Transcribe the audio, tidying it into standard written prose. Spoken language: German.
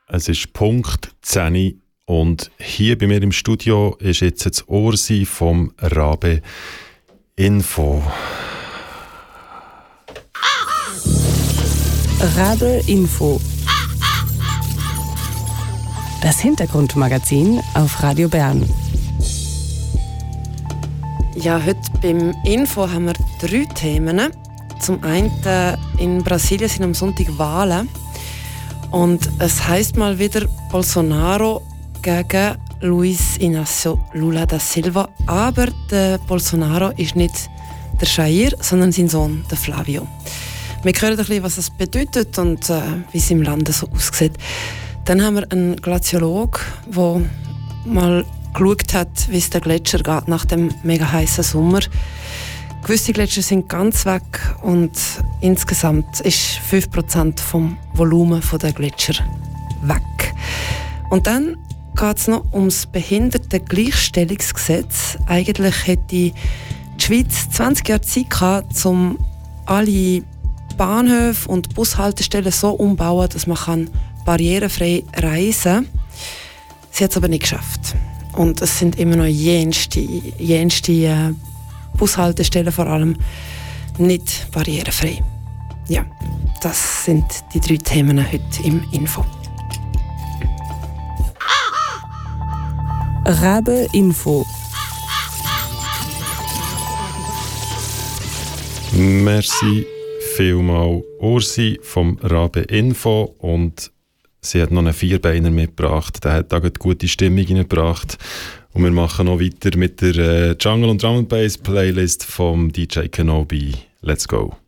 Es ist Punkt 10 und hier bei mir im Studio ist jetzt das Ursi vom Rabe Info. Rabe Info. Das Hintergrundmagazin auf Radio Bern. Ja, heute beim Info haben wir 3 Themen. Zum einen, in Brasilien sind am Sonntag Wahlen. Und es heisst mal wieder Bolsonaro gegen Luiz Inácio Lula da Silva. Aber der Bolsonaro ist nicht der Jair, sondern sein Sohn, der Flavio. Wir hören ein bisschen, was das bedeutet und wie es im Lande so aussieht. Dann haben wir einen Glaziologen, der mal geschaut hat, wie es den Gletscher geht nach dem mega heißen Sommer. Gewisse Gletscher sind ganz weg und insgesamt ist 5% vom Volumen der Gletscher weg. Und dann geht es noch ums Behindertengleichstellungsgesetz. Eigentlich hätte die Schweiz 20 Jahre Zeit gehabt, um alle Bahnhöfe und Bushaltestellen so umbauen, dass man barrierefrei reisen kann. Sie hat es aber nicht geschafft. Und es sind immer noch jenste Bushaltestellen vor allem nicht barrierefrei. Ja, das sind die 3 Themen heute im Info. Rabe Info. Merci vielmal Ursi vom Rabe Info und sie hat noch einen Vierbeiner mitgebracht. Der hat da eine gute Stimmung hineingebracht. Und wir machen noch weiter mit der Jungle und Drum & Bass Playlist vom DJ Kenobi. Let's go!